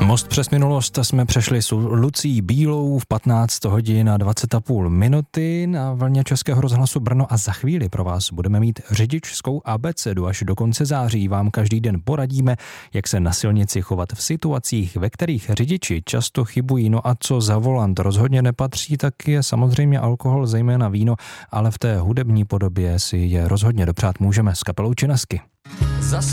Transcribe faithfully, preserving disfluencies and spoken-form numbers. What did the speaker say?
Most přes minulost jsme přešli s Lucí Bílou v patnáct hodin a dvacet a půl minuty na vlně Českého rozhlasu Brno a za chvíli pro vás budeme mít řidičskou abecedu. Až do konce září vám každý den poradíme, jak se na silnici chovat v situacích, ve kterých řidiči často chybují. No a co za volant rozhodně nepatří, tak je samozřejmě alkohol, zejména víno, ale v té hudební podobě si je rozhodně dopřát můžeme s kapelou Činasky.